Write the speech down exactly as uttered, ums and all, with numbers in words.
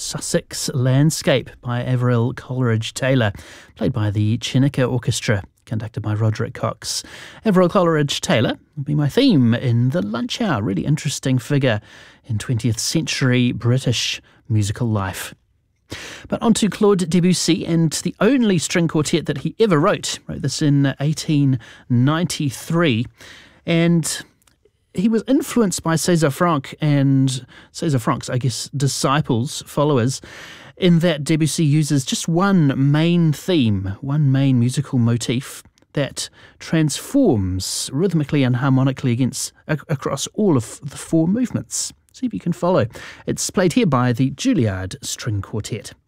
Sussex Landscape by Avril Coleridge-Taylor, played by the Chineke Orchestra, conducted by Roderick Cox. Avril Coleridge-Taylor will be my theme in the lunch hour. Really interesting figure in twentieth century British musical life. But on to Claude Debussy and the only string quartet that he ever wrote. Wrote this in eighteen ninety-three. And he was influenced by César Franck and César Franck's, I guess, disciples, followers, in that Debussy uses just one main theme, one main musical motif that transforms rhythmically and harmonically against, across all of the four movements. See if you can follow. It's played here by the Juilliard String Quartet.